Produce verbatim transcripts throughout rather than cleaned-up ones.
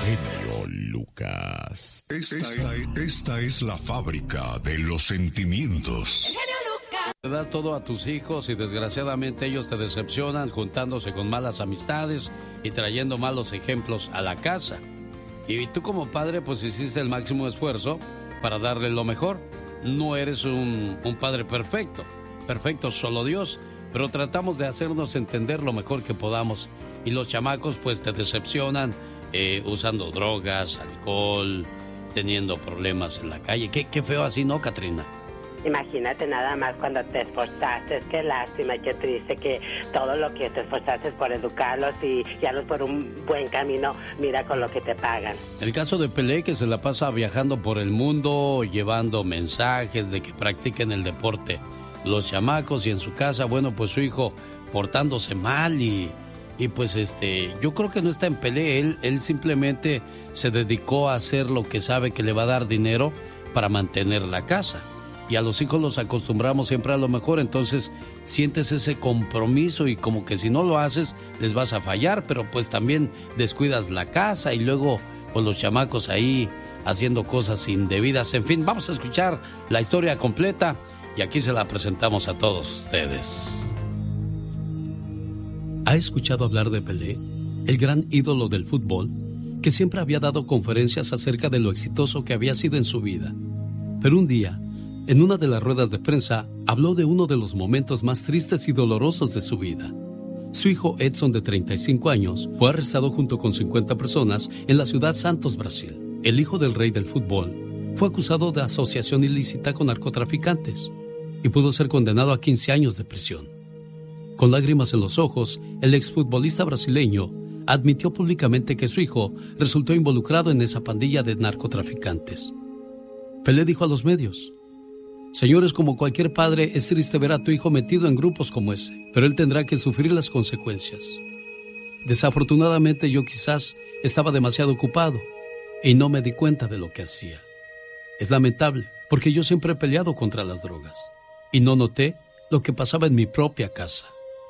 genio Lucas. Esta, esta, esta es la fábrica de los sentimientos. El genio Lucas. Le das todo a tus hijos y desgraciadamente ellos te decepcionan juntándose con malas amistades y trayendo malos ejemplos a la casa. Y tú como padre pues hiciste el máximo esfuerzo para darle lo mejor. No eres un, un padre perfecto, perfecto solo Dios, pero tratamos de hacernos entender lo mejor que podamos. Y los chamacos pues te decepcionan eh, usando drogas, alcohol, teniendo problemas en la calle. Qué, qué feo así, ¿no, Catrina? Imagínate nada más cuando te esforzaste, qué lástima, qué triste que todo lo que te esforzaste por educarlos y guiarlos por un buen camino, mira con lo que te pagan. El caso de Pelé, que se la pasa viajando por el mundo, llevando mensajes de que practiquen el deporte los chamacos, y en su casa, bueno, pues su hijo portándose mal y, y pues este, yo creo que no está en Pelé, él, él simplemente se dedicó a hacer lo que sabe que le va a dar dinero para mantener la casa. Y a los hijos los acostumbramos siempre a lo mejor, entonces sientes ese compromiso y como que si no lo haces les vas a fallar, pero pues también descuidas la casa y luego pues los chamacos ahí haciendo cosas indebidas. En fin, vamos a escuchar la historia completa y aquí se la presentamos a todos ustedes. ¿Ha escuchado hablar de Pelé, el gran ídolo del fútbol, que siempre había dado conferencias acerca de lo exitoso que había sido en su vida? Pero un día, en una de las ruedas de prensa, habló de uno de los momentos más tristes y dolorosos de su vida. Su hijo Edson, de treinta y cinco años, fue arrestado junto con cincuenta personas en la ciudad Santos, Brasil. El hijo del rey del fútbol fue acusado de asociación ilícita con narcotraficantes y pudo ser condenado a quince años de prisión. Con lágrimas en los ojos, el exfutbolista brasileño admitió públicamente que su hijo resultó involucrado en esa pandilla de narcotraficantes. Pelé dijo a los medios: señores, como cualquier padre, es triste ver a tu hijo metido en grupos como ese, pero él tendrá que sufrir las consecuencias. Desafortunadamente yo quizás estaba demasiado ocupado y no me di cuenta de lo que hacía. Es lamentable, porque yo siempre he peleado contra las drogas y no noté lo que pasaba en mi propia casa.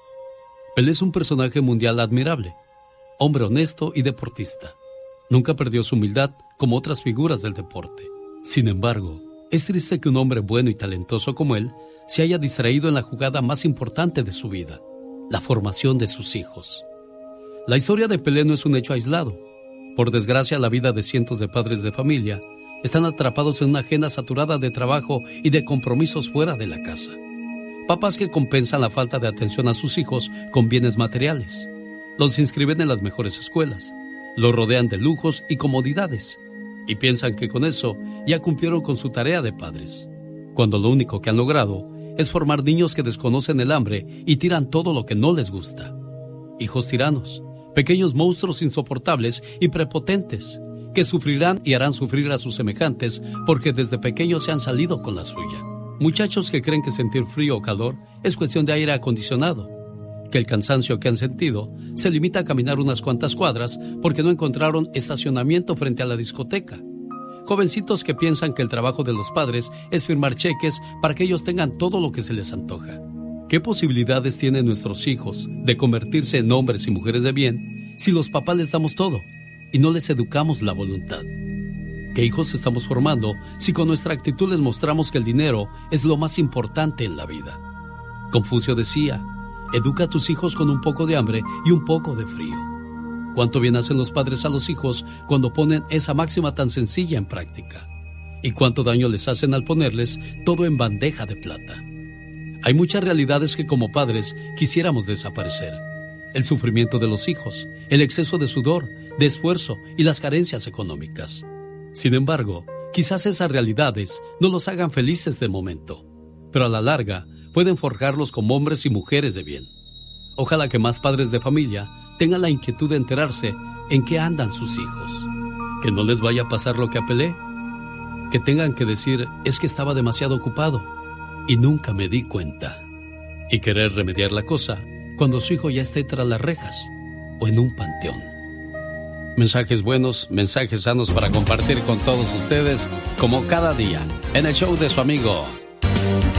Pelé es un personaje mundial admirable, hombre honesto y deportista. Nunca perdió su humildad como otras figuras del deporte. Sin embargo, es triste que un hombre bueno y talentoso como él se haya distraído en la jugada más importante de su vida, la formación de sus hijos. La historia de Pelé no es un hecho aislado. Por desgracia, la vida de cientos de padres de familia están atrapados en una agenda saturada de trabajo y de compromisos fuera de la casa. Papás que compensan la falta de atención a sus hijos con bienes materiales. Los inscriben en las mejores escuelas, los rodean de lujos y comodidades, y piensan que con eso ya cumplieron con su tarea de padres, cuando lo único que han logrado es formar niños que desconocen el hambre y tiran todo lo que no les gusta. Hijos tiranos, pequeños monstruos insoportables y prepotentes, que sufrirán y harán sufrir a sus semejantes porque desde pequeños se han salido con la suya. Muchachos que creen que sentir frío o calor es cuestión de aire acondicionado, que el cansancio que han sentido se limita a caminar unas cuantas cuadras porque no encontraron estacionamiento frente a la discoteca. Jovencitos que piensan que el trabajo de los padres es firmar cheques para que ellos tengan todo lo que se les antoja. ¿Qué posibilidades tienen nuestros hijos de convertirse en hombres y mujeres de bien si los papás les damos todo y no les educamos la voluntad? ¿Qué hijos estamos formando si con nuestra actitud les mostramos que el dinero es lo más importante en la vida? Confucio decía: educa a tus hijos con un poco de hambre y un poco de frío. ¿Cuánto bien hacen los padres a los hijos cuando ponen esa máxima tan sencilla en práctica? ¿Y cuánto daño les hacen al ponerles todo en bandeja de plata? Hay muchas realidades que como padres quisiéramos desaparecer. El sufrimiento de los hijos, el exceso de sudor, de esfuerzo y las carencias económicas. Sin embargo, quizás esas realidades no los hagan felices de momento, pero a la larga pueden forjarlos como hombres y mujeres de bien. Ojalá que más padres de familia tengan la inquietud de enterarse en qué andan sus hijos. Que no les vaya a pasar lo que a Pelé. Que tengan que decir: es que estaba demasiado ocupado y nunca me di cuenta. Y querer remediar la cosa cuando su hijo ya esté tras las rejas o en un panteón. Mensajes buenos, mensajes sanos para compartir con todos ustedes, como cada día, en el show de su amigo